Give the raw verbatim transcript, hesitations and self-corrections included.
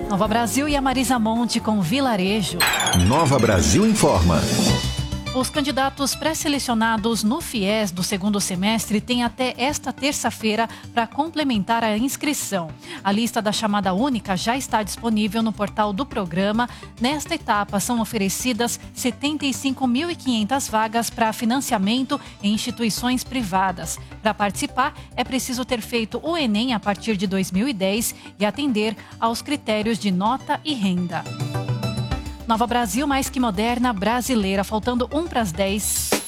Nova Brasil e a Marisa Monte com Vilarejo. Nova Brasil informa. Os candidatos pré-selecionados no FIES do segundo semestre têm até esta terça-feira para complementar a inscrição. A lista da chamada única já está disponível no portal do programa. Nesta etapa, são oferecidas setenta e cinco mil e quinhentas vagas para financiamento em instituições privadas. Para participar, é preciso ter feito o Enem a partir de dois mil e dez e atender aos critérios de nota e renda. Nova Brasil mais que moderna, brasileira, faltando um para as dez.